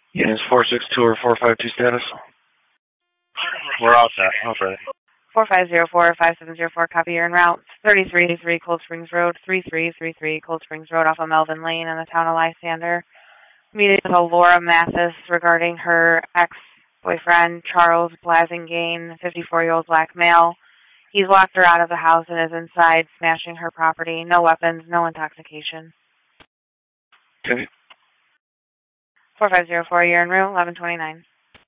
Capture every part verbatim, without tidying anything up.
Units four six two or four five two status. We're out that. Okay. four five zero four, five seven zero four, copy, you're en route. thirty-three eighty-three Cold Springs Road, thirty-three thirty-three Cold Springs Road off of Melvin Lane in the town of Lysander. Meeting with Laura Mathis regarding her ex-boyfriend, Charles Blasingame, fifty-four-year-old black male. He's locked her out of the house and is inside smashing her property. No weapons, no intoxication. Okay. four five zero four, you're en route, eleven twenty-nine.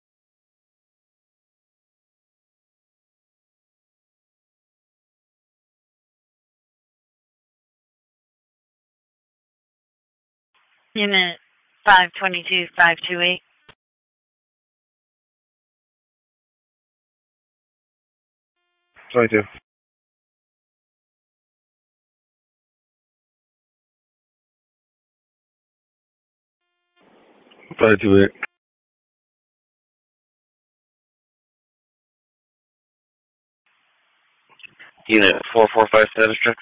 Unit five twenty-two five twenty-eight. twenty-two. five two eight. Unit four four five status check.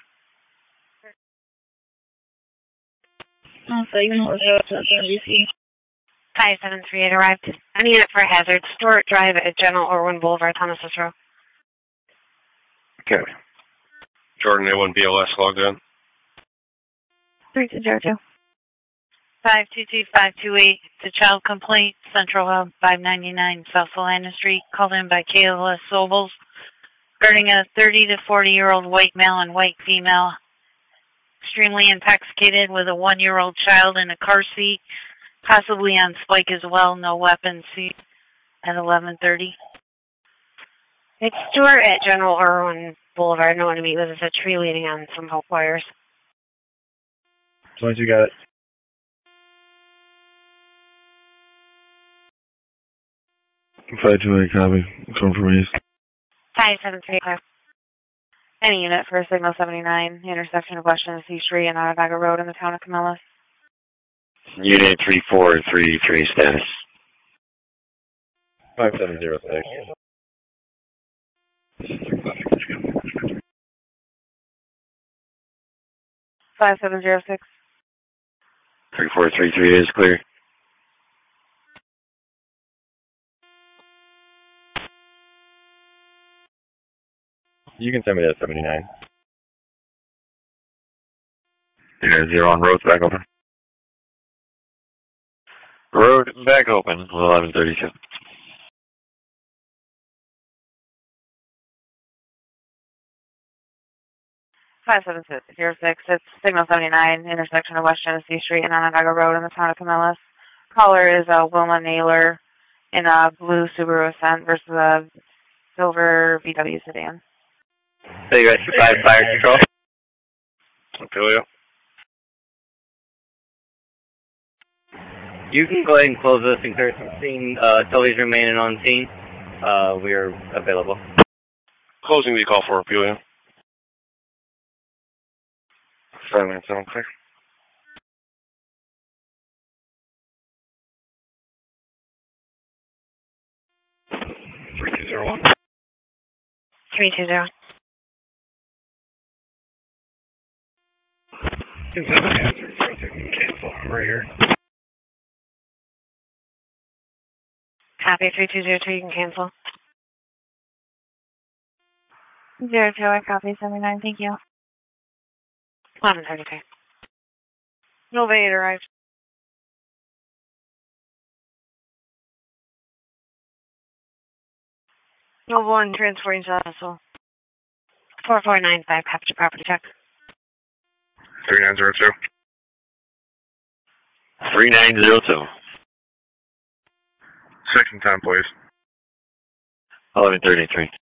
five seven three eight arrived. I need it for hazard. Stewart Drive at General Irwin Boulevard, Thomas Cicero. Okay. Jordan A one B L S logged in. three two zero two. five two two five two eight, the child complaint, Central Hub, five ninety-nine South Salina Street, called in by Kayla Sobels, regarding a thirty to forty-year-old white male and white female, extremely intoxicated with a one-year-old child in a car seat, possibly on spike as well, no weapons seized at eleven thirty. It's Stewart at General Irwin Boulevard. No one to meet with. There's a tree leaning on some hope wires. twenty-two got it. five two eight copy. Come from east. five seven three five. Any unit for Signal seventy-nine, intersection of West Genesee Street and Onondaga Road in the town of Camillus. Unit three four three three status. five seven zero six. five seven zero six. three four three three is clear. You can send me that seventy-nine. Unit zero on road, back open. Road back open, eleven thirty-two. five seven zero six, it's Signal seventy-nine, intersection of West Genesee Street and Onondaga Road in the town of Camillus. Caller is uh, Wilma Naylor in a blue Subaru Ascent versus a silver V W sedan. So you guys five fire control? Ophelia. You can go ahead and close this and clear some scene. Uh, Sully's remaining on scene. Uh, we are available. Closing the call for Ophelia. Five minutes, seven clear. three two zero one. three two zero. Cancel. Right here. Copy three two zero two, you can cancel. Zero two, I copy seventy-nine, thank you. eleven thirty-three. Nova eight arrived. Nova one, transporting to Vessel. four four nine five, capture property check. three nine zero two. three nine zero two. Section time, please. eleven thirty-three.